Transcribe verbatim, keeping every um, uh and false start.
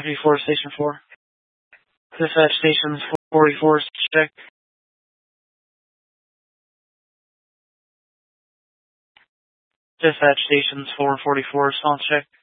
forty-four, Station four. Dispatch Stations four forty-four, check. Dispatch Stations four forty-four, sound check.